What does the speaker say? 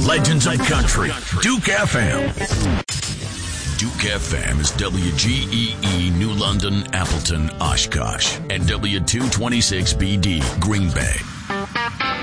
Legends of Country, Duke FM. Duke FM is WGEE New London, Appleton, Oshkosh, and W226BD Green Bay.